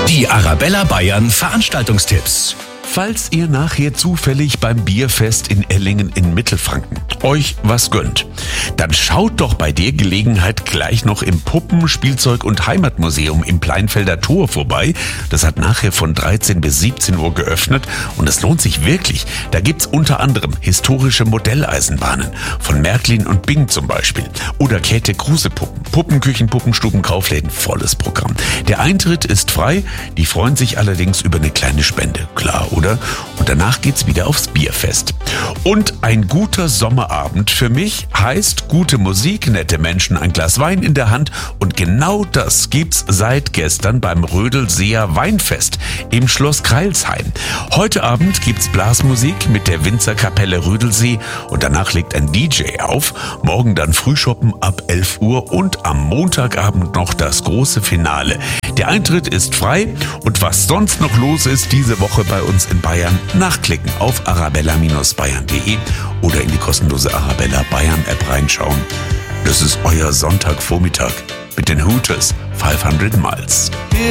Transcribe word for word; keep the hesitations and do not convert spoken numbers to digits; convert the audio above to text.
Die Arabella Bayern Veranstaltungstipps. Falls ihr nachher zufällig beim Bierfest in Ellingen in Mittelfranken euch was gönnt, dann schaut doch bei der Gelegenheit gleich noch im Puppen-, Spielzeug- und Heimatmuseum im Pleinfelder Tor vorbei. Das hat nachher von dreizehn bis siebzehn Uhr geöffnet und es lohnt sich wirklich. Da gibt's unter anderem historische Modelleisenbahnen von Märklin und Bing zum Beispiel oder Käthe-Kruse-Puppen, Puppenküchen, Puppenstuben, Kaufläden, volles Programm. Der Eintritt ist frei, die freuen sich allerdings über eine kleine Spende, klar, oder? Und danach geht's wieder aufs Bierfest. Und ein guter Sommerabend für mich heißt gute Musik, nette Menschen, ein Glas Wein in der Hand und genau das gibt's seit gestern beim Rödelseer Weinfest im Schloss Crailsheim. Heute Abend gibt's Blasmusik mit der Winzerkapelle Rödelsee und danach legt ein D J auf. Morgen dann Frühschoppen ab elf Uhr und am Montagabend noch das große Finale. Der Eintritt ist frei und was sonst noch los ist diese Woche bei uns in Bayern, nachklicken auf arabella Bindestrich bayern punkt de oder in die kostenlose Arabella Bayern App reinschauen. Das ist euer Sonntagvormittag mit den Hooters fünfhundert Miles.